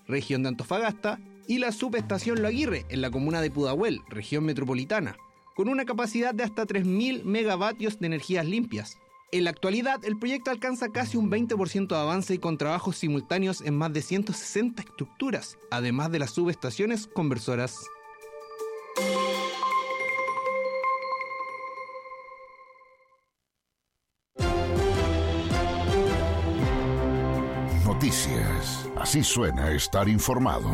región de Antofagasta, y la subestación Lo Aguirre, en la comuna de Pudahuel, región metropolitana, con una capacidad de hasta 3.000 megavatios de energías limpias. En la actualidad, el proyecto alcanza casi un 20% de avance y con trabajos simultáneos en más de 160 estructuras, además de las subestaciones conversoras. Noticias. Así suena estar informado.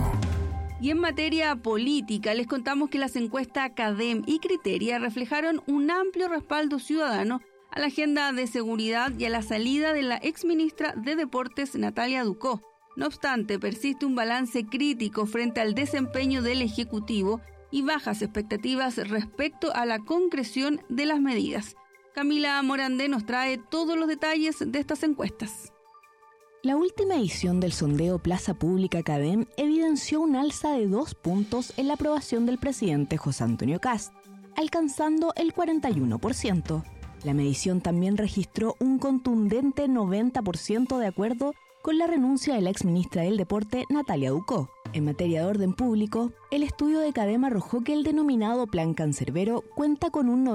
Y en materia política, les contamos que las encuestas CADEM y Criteria reflejaron un amplio respaldo ciudadano a la agenda de seguridad y a la salida de la exministra de Deportes, Natalia Ducó. No obstante, persiste un balance crítico frente al desempeño del Ejecutivo y bajas expectativas respecto a la concreción de las medidas. Camila Morandé nos trae todos los detalles de estas encuestas. La última edición del sondeo Plaza Pública CADEM evidenció un alza de 2 puntos en la aprobación del presidente José Antonio Kast, alcanzando el 41%. La medición también registró un contundente 90% de acuerdo con la renuncia de la exministra del Deporte, Natalia Ducó. En materia de orden público, el estudio de CADEM arrojó que el denominado Plan Cancerbero cuenta con un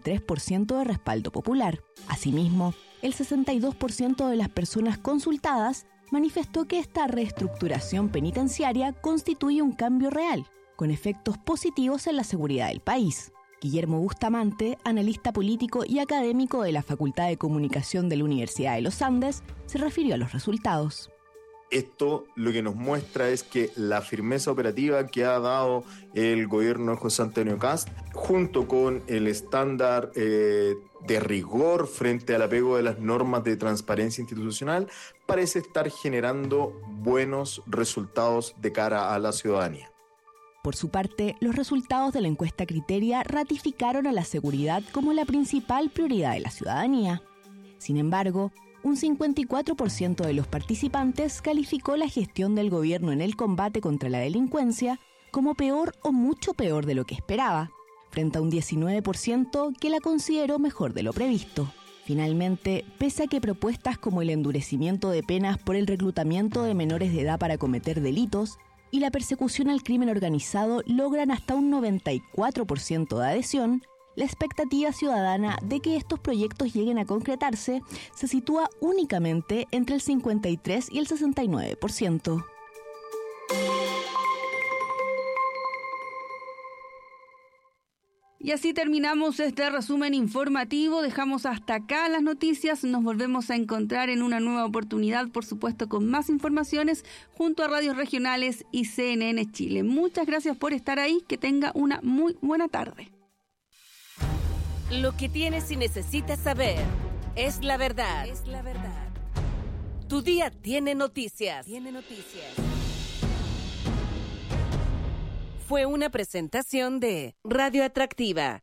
93% de respaldo popular. Asimismo, el 62% de las personas consultadas manifestó que esta reestructuración penitenciaria constituye un cambio real, con efectos positivos en la seguridad del país. Guillermo Bustamante, analista político y académico de la Facultad de Comunicación de la Universidad de los Andes, se refirió a los resultados. Esto lo que nos muestra es que la firmeza operativa que ha dado el gobierno de José Antonio Kast, junto con el estándar de rigor frente al apego de las normas de transparencia institucional, parece estar generando buenos resultados de cara a la ciudadanía. Por su parte, los resultados de la encuesta Criteria ratificaron a la seguridad como la principal prioridad de la ciudadanía. Sin embargo, un 54% de los participantes calificó la gestión del gobierno en el combate contra la delincuencia como peor o mucho peor de lo que esperaba, frente a un 19% que la consideró mejor de lo previsto. Finalmente, pese a que propuestas como el endurecimiento de penas por el reclutamiento de menores de edad para cometer delitos y la persecución al crimen organizado logran hasta un 94% de adhesión, la expectativa ciudadana de que estos proyectos lleguen a concretarse se sitúa únicamente entre el 53 y el 69%. Y así terminamos este resumen informativo. Dejamos hasta acá las noticias. Nos volvemos a encontrar en una nueva oportunidad, por supuesto, con más informaciones junto a radios regionales y CNN Chile. Muchas gracias por estar ahí. Que tenga una muy buena tarde. Lo que tienes y necesitas saber es la verdad. Es la verdad. Tu día tiene noticias. Fue una presentación de Radio Atractiva.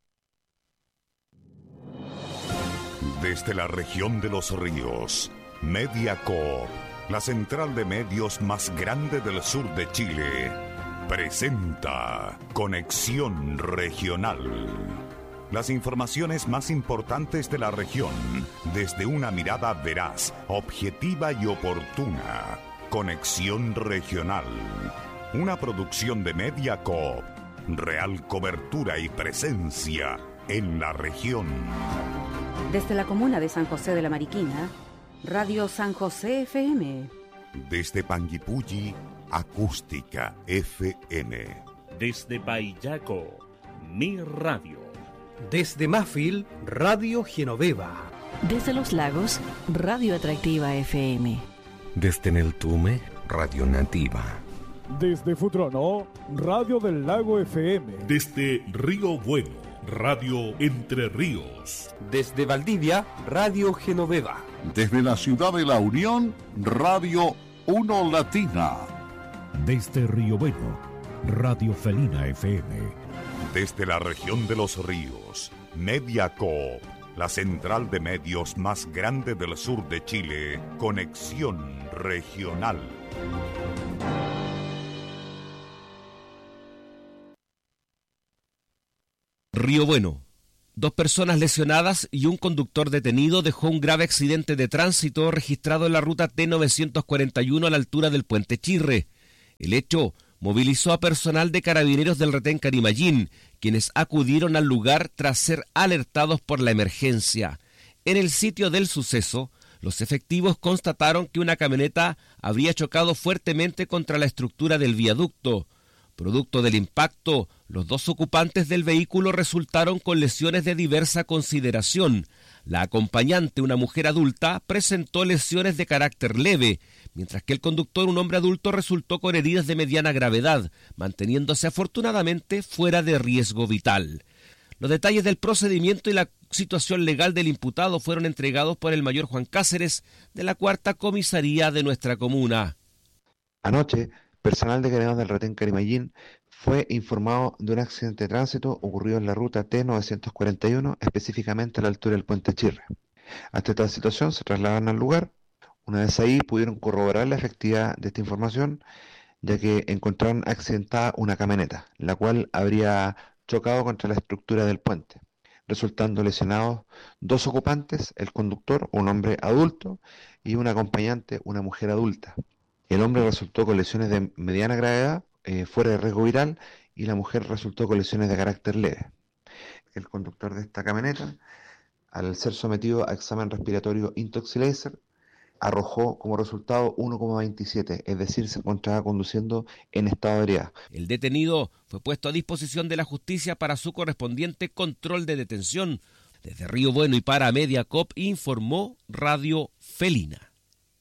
Desde la región de los ríos, Mediacorp, la central de medios más grande del sur de Chile, presenta Conexión Regional. Las informaciones más importantes de la región, desde una mirada veraz, objetiva y oportuna. Conexión Regional. Una producción de Mediacorp. Real cobertura y presencia en la región. Desde la comuna de San José de la Mariquina, Radio San José FM. Desde Panguipulli, Acústica FM. Desde Payaco, Mi Radio. Desde Mafil, Radio Genoveva. Desde Los Lagos, Radio Atractiva FM. Desde Neltume, Radio Nativa. Desde Futrono, Radio del Lago FM. Desde Río Bueno, Radio Entre Ríos. Desde Valdivia, Radio Genoveva. Desde la ciudad de La Unión, Radio Uno Latina. Desde Río Bueno, Radio Felina FM. Desde la región de los ríos, Mediacorp, la central de medios más grande del sur de Chile, Conexión Regional. Río Bueno. 2 personas lesionadas y un conductor detenido dejó un grave accidente de tránsito registrado en la ruta T941 a la altura del Puente Chirre. El hecho movilizó a personal de Carabineros del Retén Carimayín, quienes acudieron al lugar tras ser alertados por la emergencia. En el sitio del suceso, los efectivos constataron que una camioneta habría chocado fuertemente contra la estructura del viaducto. Producto del impacto, los 2 ocupantes del vehículo resultaron con lesiones de diversa consideración. La acompañante, una mujer adulta, presentó lesiones de carácter leve, mientras que el conductor, un hombre adulto, resultó con heridas de mediana gravedad, manteniéndose afortunadamente fuera de riesgo vital. Los detalles del procedimiento y la situación legal del imputado fueron entregados por el mayor Juan Cáceres de la 4ª Comisaría de nuestra comuna. Anoche, personal de Carabineros del Retén Carimayín fue informado de un accidente de tránsito ocurrido en la ruta T941, específicamente a la altura del puente Chirre. Ante esta situación se trasladaron al lugar. Una vez ahí pudieron corroborar la efectividad de esta información, ya que encontraron accidentada una camioneta, la cual habría chocado contra la estructura del puente, resultando lesionados 2 ocupantes, el conductor, un hombre adulto, y un acompañante, una mujer adulta. El hombre resultó con lesiones de mediana gravedad, fuera de riesgo vital, y la mujer resultó con lesiones de carácter leve. El conductor de esta camioneta, al ser sometido a examen respiratorio Intoxilaser, arrojó como resultado 1,27, es decir, se encontraba conduciendo en estado de ebriedad. El detenido fue puesto a disposición de la justicia para su correspondiente control de detención. Desde Río Bueno y para Mediacop informó Radio Felina.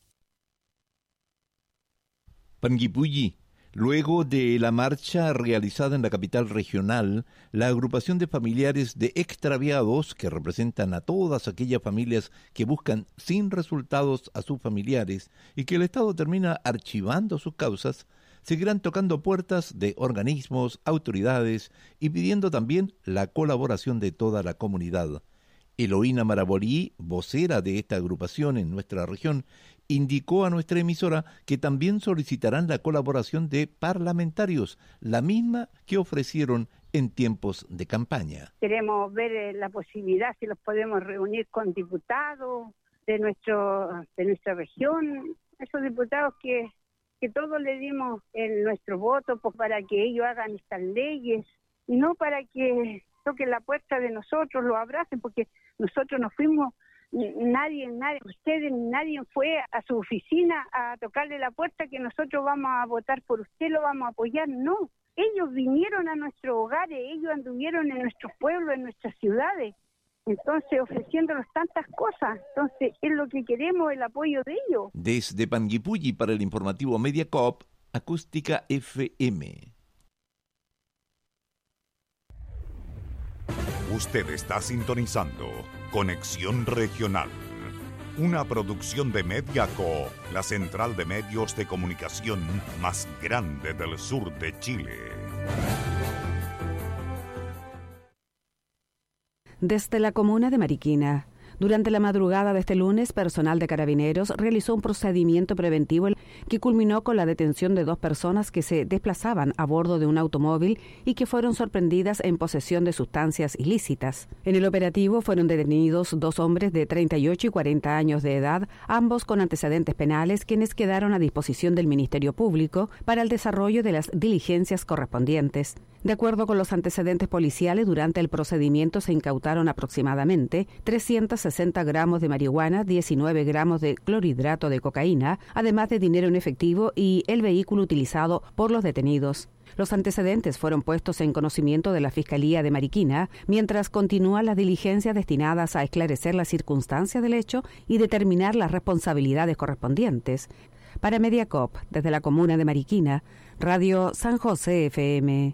Panguipulli. Luego de la marcha realizada en la capital regional, la agrupación de familiares de extraviados, que representan a todas aquellas familias que buscan sin resultados a sus familiares y que el Estado termina archivando sus causas, seguirán tocando puertas de organismos, autoridades y pidiendo también la colaboración de toda la comunidad. Eloína Marabolí, vocera de esta agrupación en nuestra región, indicó a nuestra emisora que también solicitarán la colaboración de parlamentarios, la misma que ofrecieron en tiempos de campaña. Queremos ver la posibilidad si los podemos reunir con diputados de nuestra región, esos diputados que todos le dimos nuestro voto pues, para que ellos hagan estas leyes y no para que toquen la puerta de nosotros, lo abracen, porque nosotros nos fuimos. Nadie fue a su oficina a tocarle la puerta que nosotros vamos a votar por usted, lo vamos a apoyar. No, ellos vinieron a nuestros hogares, ellos anduvieron en nuestros pueblos, en nuestras ciudades, entonces ofreciéndonos tantas cosas. Entonces es lo que queremos, el apoyo de ellos. Desde Panguipulli para el informativo Mediacop, Acústica FM. Usted está sintonizando Conexión Regional, una producción de Mediacop, la central de medios de comunicación más grande del sur de Chile. Desde la comuna de Mariquina. Durante la madrugada de este lunes, personal de Carabineros realizó un procedimiento preventivo que culminó con la detención de 2 personas que se desplazaban a bordo de un automóvil y que fueron sorprendidas en posesión de sustancias ilícitas. En el operativo fueron detenidos 2 hombres de 38 y 40 años de edad, ambos con antecedentes penales, quienes quedaron a disposición del Ministerio Público para el desarrollo de las diligencias correspondientes. De acuerdo con los antecedentes policiales, durante el procedimiento se incautaron aproximadamente 360 gramos de marihuana, 19 gramos de clorhidrato de cocaína, además de dinero en efectivo y el vehículo utilizado por los detenidos. Los antecedentes fueron puestos en conocimiento de la Fiscalía de Mariquina, mientras continúan las diligencias destinadas a esclarecer las circunstancias del hecho y determinar las responsabilidades correspondientes. Para Mediacop, desde la comuna de Mariquina, Radio San José FM.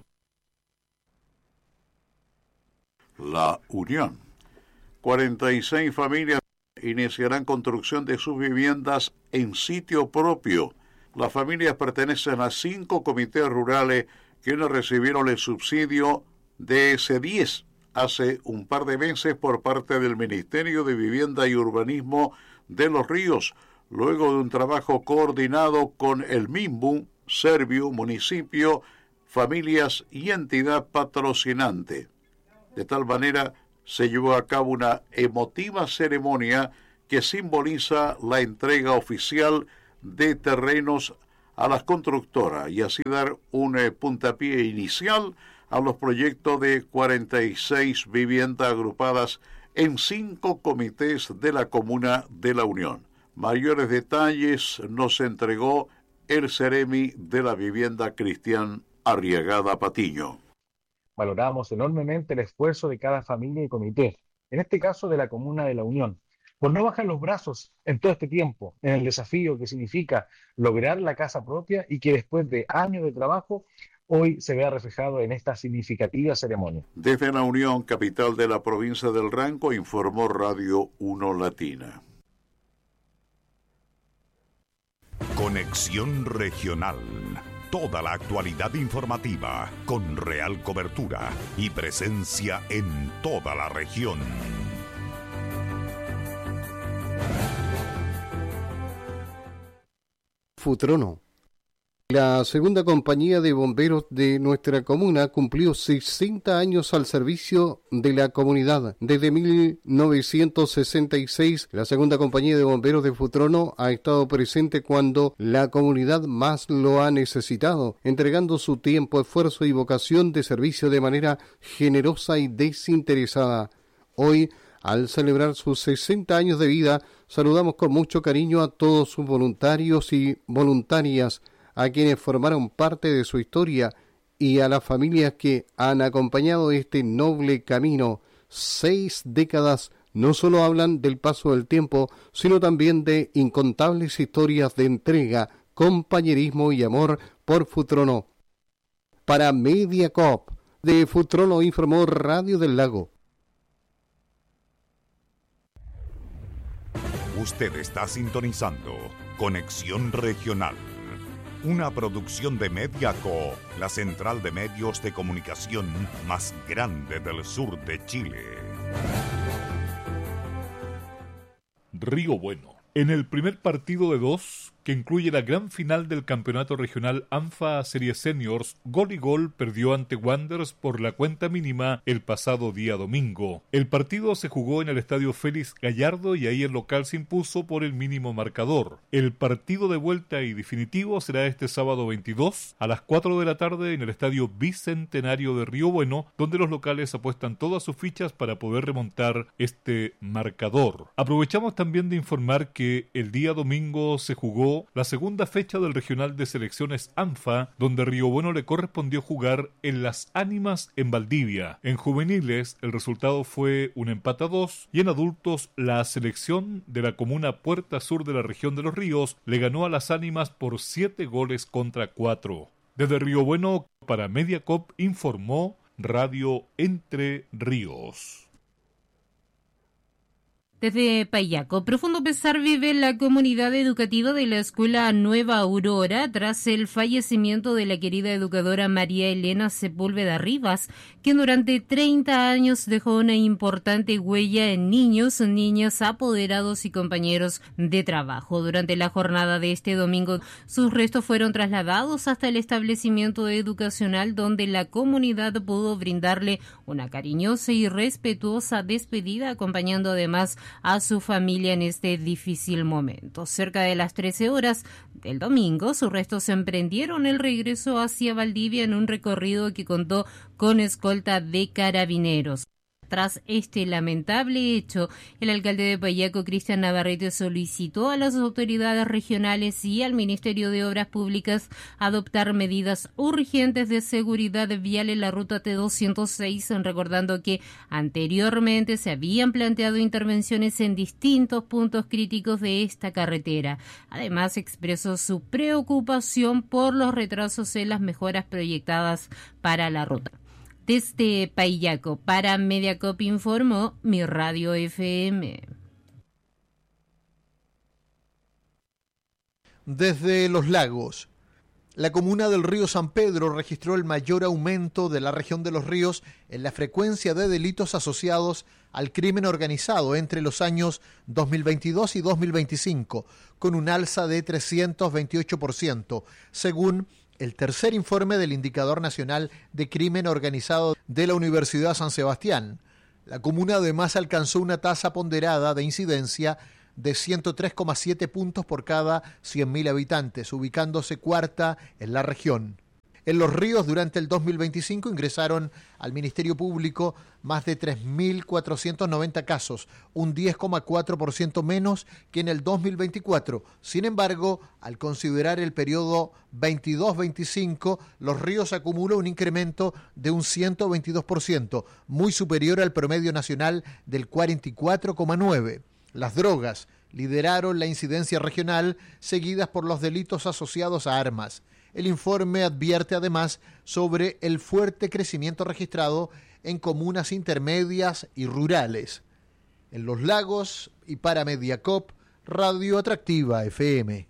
La Unión. 46 familias iniciarán construcción de sus viviendas en sitio propio. Las familias pertenecen a 5 comités rurales quienes recibieron el subsidio de C10 hace un par de meses por parte del Ministerio de Vivienda y Urbanismo de Los Ríos, luego de un trabajo coordinado con el MIMBU, Serviu, municipio, familias y entidad patrocinante. De tal manera, se llevó a cabo una emotiva ceremonia que simboliza la entrega oficial de terrenos a las constructoras y así dar un puntapié inicial a los proyectos de 46 viviendas agrupadas en 5 comités de la Comuna de la Unión. Mayores detalles nos entregó el Ceremi de la Vivienda, Cristian Arriagada Patiño. Valoramos enormemente el esfuerzo de cada familia y comité, en este caso de la Comuna de la Unión, por no bajar los brazos en todo este tiempo, en el desafío que significa lograr la casa propia y que después de años de trabajo, hoy se vea reflejado en esta significativa ceremonia. Desde la Unión, capital de la provincia del Ranco, informó Radio 1 Latina. Conexión Regional. Toda la actualidad informativa con real cobertura y presencia en toda la región. Futrono. La segunda compañía de bomberos de nuestra comuna cumplió 60 años al servicio de la comunidad. Desde 1966, la segunda compañía de bomberos de Futrono ha estado presente cuando la comunidad más lo ha necesitado, entregando su tiempo, esfuerzo y vocación de servicio de manera generosa y desinteresada. Hoy, al celebrar sus 60 años de vida, saludamos con mucho cariño a todos sus voluntarios y voluntarias, a quienes formaron parte de su historia y a las familias que han acompañado este noble camino. 6 décadas no solo hablan del paso del tiempo, sino también de incontables historias de entrega, compañerismo y amor por Futrono. Para Mediacorp, de Futrono informó Radio del Lago. Usted está sintonizando Conexión Regional, una producción de Mediacorp, la central de medios de comunicación más grande del sur de Chile. Río Bueno. En el primer partido de 2, que incluye la gran final del campeonato regional ANFA Serie Seniors, Gol y Gol perdió ante Wanderers por la cuenta mínima el pasado día domingo. El partido se jugó en el estadio Félix Gallardo y ahí el local se impuso por el mínimo marcador. El partido de vuelta y definitivo será este sábado 22 a las 4 de la tarde en el estadio Bicentenario de Río Bueno, donde los locales apuestan todas sus fichas para poder remontar este marcador. Aprovechamos también de informar que el día domingo se jugó la segunda fecha del regional de selecciones ANFA, donde Río Bueno le correspondió jugar en Las Ánimas en Valdivia. En juveniles el resultado fue un empate a 2 y en adultos la selección de la comuna Puerta Sur de la región de Los Ríos le ganó a Las Ánimas por 7 goles contra 4. Desde Río Bueno para Mediacorp informó Radio Entre Ríos. Desde Payaco, profundo pesar vive la comunidad educativa de la Escuela Nueva Aurora tras el fallecimiento de la querida educadora María Elena Sepúlveda Rivas, quien durante 30 años dejó una importante huella en niños, niñas, apoderados y compañeros de trabajo. Durante la jornada de este domingo, sus restos fueron trasladados hasta el establecimiento educacional donde la comunidad pudo brindarle una cariñosa y respetuosa despedida, acompañando además a su familia en este difícil momento. Cerca de las 13 horas del domingo, sus restos emprendieron el regreso hacia Valdivia en un recorrido que contó con escolta de carabineros. Tras este lamentable hecho, el alcalde de Payaco, Cristian Navarrete, solicitó a las autoridades regionales y al Ministerio de Obras Públicas adoptar medidas urgentes de seguridad vial en la ruta T206, recordando que anteriormente se habían planteado intervenciones en distintos puntos críticos de esta carretera. Además, expresó su preocupación por los retrasos en las mejoras proyectadas para la ruta. Desde Payaco, para Mediacorp informó Mi Radio FM. Desde Los Lagos, la comuna del Río San Pedro registró el mayor aumento de la región de Los Ríos en la frecuencia de delitos asociados al crimen organizado entre los años 2022 y 2025, con un alza de 328%, según el tercer informe del Indicador Nacional de Crimen Organizado de la Universidad San Sebastián. La comuna además alcanzó una tasa ponderada de incidencia de 103,7 puntos por cada 100.000 habitantes, ubicándose cuarta en la región. En Los Ríos, durante el 2025, ingresaron al Ministerio Público más de 3.490 casos, un 10,4% menos que en el 2024. Sin embargo, al considerar el periodo 22-25, Los Ríos acumula un incremento de un 122%, muy superior al promedio nacional del 44,9%. Las drogas lideraron la incidencia regional, seguidas por los delitos asociados a armas. El informe advierte además sobre el fuerte crecimiento registrado en comunas intermedias y rurales. En Los Lagos y para Mediacop, Radio Atractiva FM.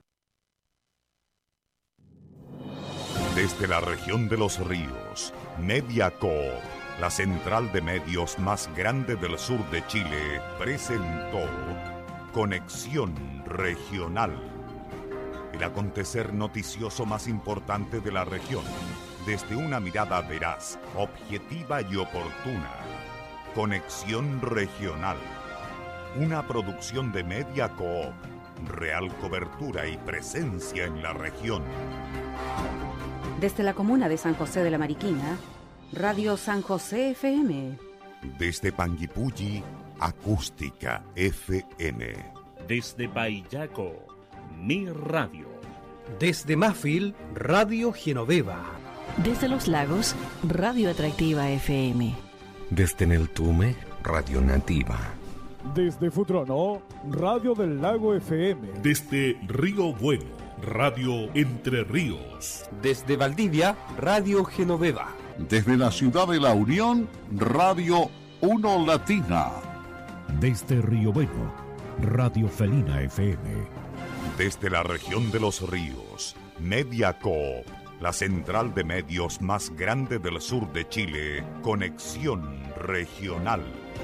Desde la región de Los Ríos, Mediacop, la central de medios más grande del sur de Chile, presentó Conexión Regional. El acontecer noticioso más importante de la región, desde una mirada veraz, objetiva y oportuna. Conexión Regional. Una producción de Mediacop. Real cobertura y presencia en la región. Desde la comuna de San José de la Mariquina, Radio San José FM. Desde Panguipulli, Acústica FM. Desde Payaco, Mi Radio. Desde Mafil, Radio Genoveva. Desde Los Lagos, Radio Atractiva FM. Desde Neltume, Radio Nativa. Desde Futrono, Radio del Lago FM. Desde Río Bueno, Radio Entre Ríos. Desde Valdivia, Radio Genoveva. Desde la ciudad de La Unión, Radio Uno Latina. Desde Río Bueno, Radio Felina FM. Desde la región de Los Ríos, Mediacop, la central de medios más grande del sur de Chile, Conexión Regional.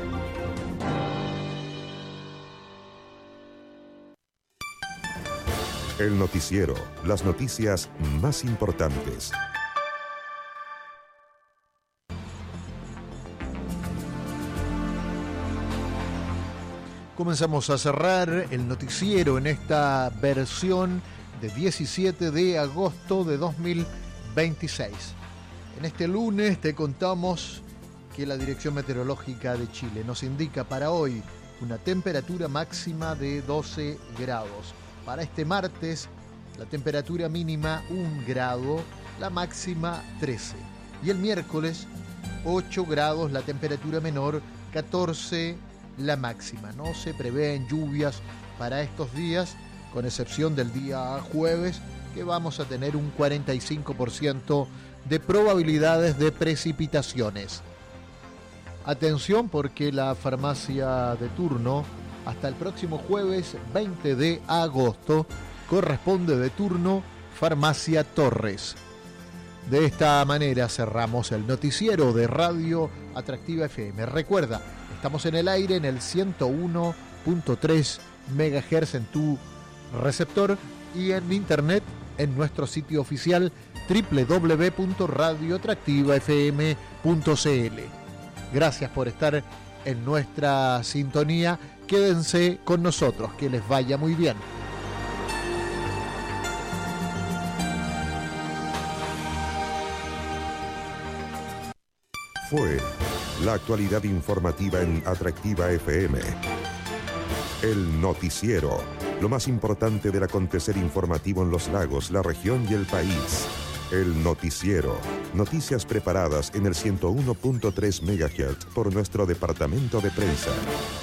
El noticiero, las noticias más importantes. Comenzamos a cerrar el noticiero en esta versión de 17 de agosto de 2026. En este lunes te contamos que la Dirección Meteorológica de Chile nos indica para hoy una temperatura máxima de 12 grados. Para este martes, la temperatura mínima 1 grado, la máxima 13. Y el miércoles, 8 grados, la temperatura menor, 14 la máxima. No se prevén lluvias para estos días, con excepción del día jueves, que vamos a tener un 45% de probabilidades de precipitaciones. Atención, porque la farmacia de turno hasta el próximo jueves 20 de agosto corresponde de turno Farmacia Torres. De esta manera cerramos el noticiero de Radio Atractiva FM. Recuerda, estamos en el aire en el 101.3 MHz en tu receptor y en internet en nuestro sitio oficial www.radioatractivafm.cl. Gracias por estar en nuestra sintonía. Quédense con nosotros, que les vaya muy bien. Fue la actualidad informativa en Atractiva FM. El noticiero, lo más importante del acontecer informativo en Los Lagos, la región y el país. El noticiero, noticias preparadas en el 101.3 MHz por nuestro departamento de prensa.